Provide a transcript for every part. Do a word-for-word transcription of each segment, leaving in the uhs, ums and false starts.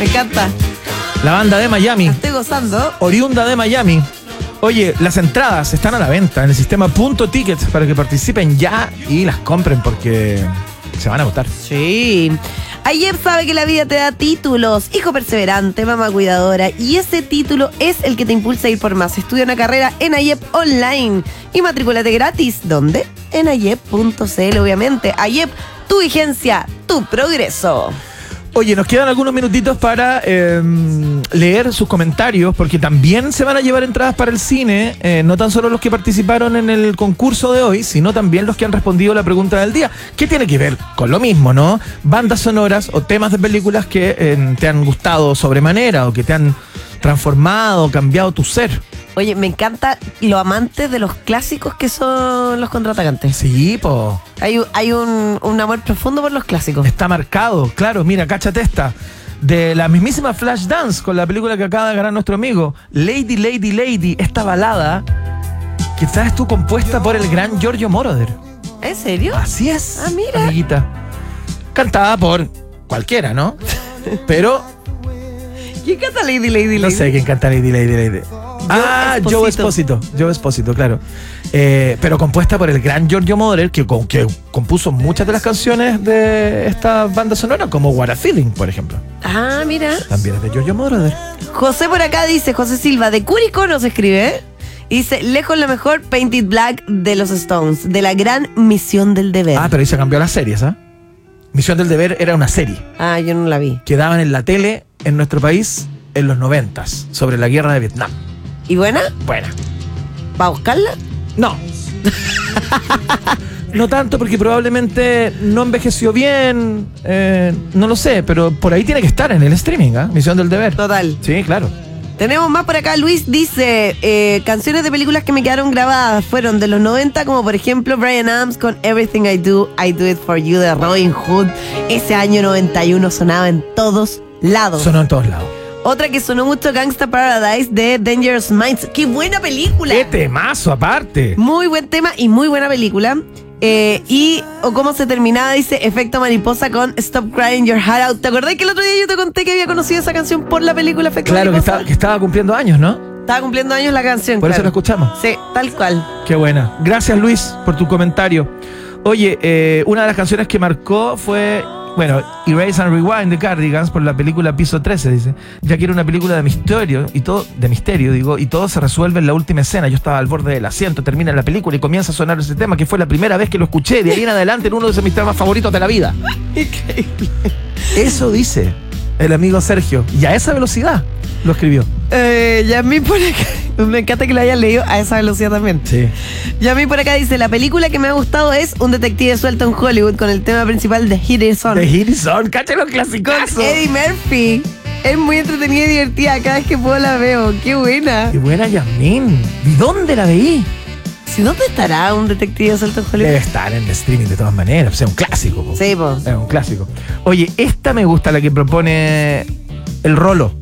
Me encanta. La banda de Miami. La estoy gozando. Oriunda de Miami. Oye, las entradas están a la venta en el sistema Punto Tickets para que participen ya y las compren porque se van a gustar. Sí. Ayep sabe que la vida te da títulos. Hijo perseverante, mamá cuidadora. Y ese título es el que te impulsa a ir por más. Estudia una carrera en Ayep Online. Y matricúlate gratis. ¿Dónde? En ayep punto cl, obviamente. Ayep, tu vigencia, tu progreso. Oye, nos quedan algunos minutitos para eh, leer sus comentarios, porque también se van a llevar entradas para el cine, eh, no tan solo los que participaron en el concurso de hoy, sino también los que han respondido la pregunta del día. ¿Qué tiene que ver con lo mismo, no? Bandas sonoras o temas de películas que eh, te han gustado sobremanera o que te han transformado, cambiado tu ser. Oye, me encanta lo amantes de los clásicos que son los contraatacantes. Sí, po. Hay, hay un, un amor profundo por los clásicos. Está marcado, claro, mira, cáchate esta. De la mismísima Flashdance, con la película que acaba de ganar nuestro amigo. Lady, Lady, Lady, esta balada que sabes tú compuesta por el gran Giorgio Moroder. ¿En serio? Así es, ah, mira. amiguita. Cantada por cualquiera, ¿no? Pero... ¿Quién canta Lady, Lady, Lady? No sé quién canta Lady, Lady, Lady. Ah, Joe Esposito. Joe Esposito, claro. Eh, pero compuesta por el gran Giorgio Moroder, que, que compuso muchas de las canciones de esta banda sonora, como What a Feeling, por ejemplo. Ah, mira. También es de Giorgio Moroder. José por acá dice, José Silva, de Curicó nos escribe, ¿eh? Y dice, lejos la mejor Painted Black de los Stones, de la gran Misión del Deber. Ah, pero ahí se cambió las series, ¿ah? ¿eh? Misión del Deber era una serie. Ah, yo no la vi. Que daban en la tele en nuestro país en los noventas, sobre la guerra de Vietnam. ¿Y buena? Buena. ¿Va a buscarla? No. No tanto, porque probablemente no envejeció bien, eh, no lo sé, pero por ahí tiene que estar en el streaming, ¿ah? ¿eh? Misión del Deber. Total. Sí, claro. Tenemos más por acá. Luis dice, eh, canciones de películas que me quedaron grabadas fueron de los noventa, como por ejemplo Bryan Adams con Everything I Do, I Do It For You de Robin Hood. Ese año noventa y uno sonaba en todos lados. Sonó en todos lados. Otra que sonó mucho, Gangsta Paradise de Dangerous Minds. ¡Qué buena película! ¡Qué temazo aparte! Muy buen tema y muy buena película. Eh, y, o cómo se terminaba, dice Efecto Mariposa con Stop Crying Your Heart Out. ¿Te acordás que el otro día yo te conté que había conocido esa canción por la película Efecto Claro, Mariposa? que, está, que estaba cumpliendo años, ¿no? Estaba cumpliendo años la canción, Por claro. eso la escuchamos. Sí, tal cual. Qué buena. Gracias, Luis, por tu comentario. Oye, eh, una de las canciones que marcó fue... Bueno, Erase and Rewind de Cardigans por la película Piso trece, dice. Ya que era una película de misterio y todo, de misterio, digo, y todo se resuelve en la última escena. Yo estaba al borde del asiento, termina la película y comienza a sonar ese tema, que fue la primera vez que lo escuché. De ahí en adelante en uno de mis temas favoritos de la vida. Increíble. Eso dice el amigo Sergio. Y a esa velocidad lo escribió. Eh, Yasmín por acá. Me encanta que lo hayas leído a esa velocidad también. Sí. Yasmín por acá dice, la película que me ha gustado es Un detective suelto en Hollywood, con el tema principal de Hit It On. De Hit It On, cacha los clasicazos. Con Eddie Murphy. Es muy entretenida y divertida. Cada vez que puedo la veo. ¡Qué buena! Qué buena, Yasmín. ¿Y dónde la veí? ¿Sí, dónde estará Un detective suelto en Hollywood? Debe estar en el streaming de todas maneras. O sea, un clásico. Po. Sí, po. Es un clásico. Oye, esta me gusta, la que propone el Rolo.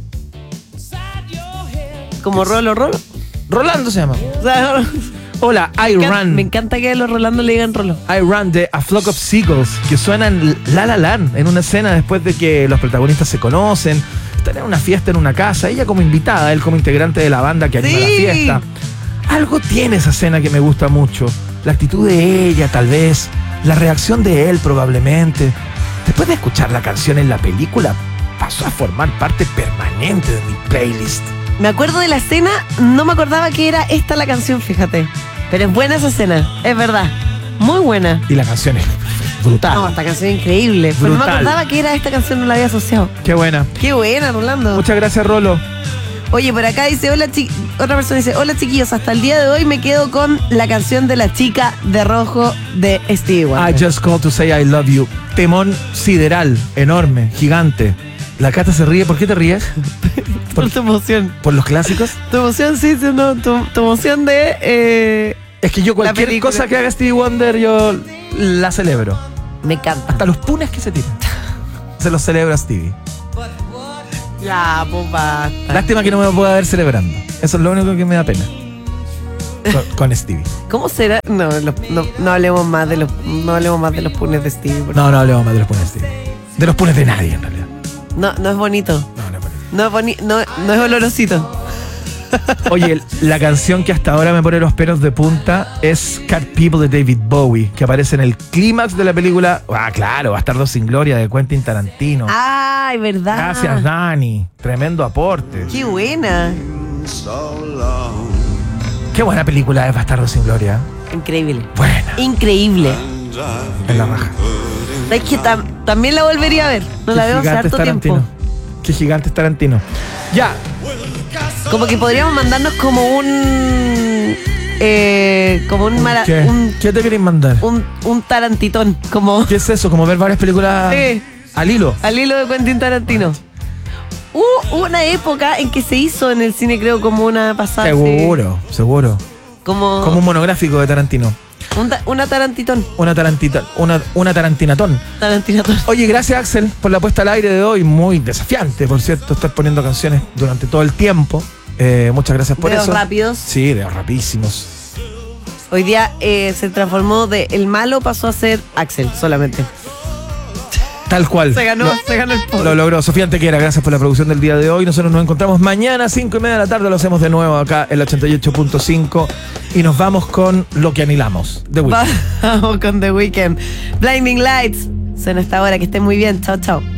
¿Como Rolo Rolo? Rolando se llama. O sea, Hola, I me encanta, Run. me encanta que a los Rolando le digan Rolo. I Run de A Flock of Seagulls, que suenan La La Land en una escena después de que los protagonistas se conocen, están en una fiesta en una casa, ella como invitada, él como integrante de la banda que anima Sí. la fiesta. Algo tiene esa escena que me gusta mucho. La actitud de ella, tal vez, la reacción de él, probablemente. Después de escuchar la canción en la película, pasó a formar parte permanente de mi playlist. Me acuerdo de la escena, no me acordaba que era esta la canción, fíjate. Pero es buena esa escena, es verdad. Muy buena. Y la canción es brutal. No, esta canción es increíble. Pero no me Brutal. acordaba que era esta canción, no la había asociado. Qué buena. Qué buena, Rolando. Muchas gracias, Rolo. Oye, por acá dice, hola chi otra persona dice, hola chiquillos, hasta el día de hoy me quedo con la canción de La Chica de Rojo de Stevie Wonder. I Just Called to Say I Love You. Temón sideral, enorme, gigante. La Cata se ríe. ¿Por qué te ríes? Por tu emoción. ¿Por los clásicos? Tu emoción, sí, sí, no, tu, tu emoción de... Eh, Es que yo cualquier película. cosa que haga Stevie Wonder yo la celebro. me encanta. Hasta los punes que se tiran. Se los celebra Stevie. Ya, pues basta. Lástima que no me pueda ver celebrando. Eso es lo único que me da pena. Con, con Stevie. ¿Cómo será? No, lo- no, no hablemos más de los, no hablemos más de los punes de Stevie. por No, no hablemos más de los punes de Stevie. De los punes de nadie, en realidad. No, no es bonito. No, no es bonito. No es, boni no, no es olorosito. Oye, la canción que hasta ahora me pone los pelos de punta es Cat People de David Bowie, que aparece en el clímax de la película, ah, claro, Bastardos sin Gloria de Quentin Tarantino. Ay, verdad. Gracias, Dani. Tremendo aporte. Qué buena. Qué buena película es Bastardos sin Gloria. Increíble. Buena. Increíble. En la raja. Es que tam también la volvería a ver. No Qué la veo hace gigante harto es Tarantino. tiempo. Qué gigante es Tarantino. Ya. Como que podríamos mandarnos como un. Eh, como un, mara, ¿Qué? un, ¿Qué te queréis mandar? un. Un tarantitón. Como. ¿Qué es eso? ¿Como ver varias películas Sí. al hilo? Al hilo de Quentin Tarantino. Hubo una época en que se hizo en el cine, creo, como una pasada. Seguro, así, seguro. como. Como un monográfico de Tarantino. un ta una tarantitón. Una tarantita, una, una tarantinatón. Tarantinatón. Oye, gracias Axel por la puesta al aire de hoy, muy desafiante, por cierto, estar poniendo canciones durante todo el tiempo. Eh, muchas gracias por Dedos eso. rápidos. Sí, dedos rapidísimos. Hoy día eh, se transformó de el malo, pasó a ser Axel solamente. Tal cual. Se ganó, Lo, se ganó el podio. lo logró. Sofía Antequera, gracias por la producción del día de hoy. Nosotros nos encontramos mañana a cinco y media de la tarde. Lo hacemos de nuevo acá en el ochenta y ocho punto cinco. Y nos vamos con lo que anhelamos. The Weeknd. Vamos con The Weeknd. Blinding Lights. Suena hasta ahora. Que estén muy bien. Chao, chao.